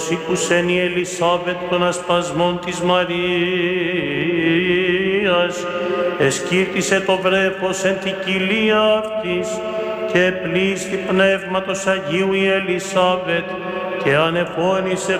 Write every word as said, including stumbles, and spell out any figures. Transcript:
προσήκουσεν η Ελισάβετ των ασπασμών της Μαρίας, εσκύρτησε το βρέφος εν την κοιλία αυτής και πλήστη πνεύματος Αγίου η Ελισάβετ και ανεφώνησε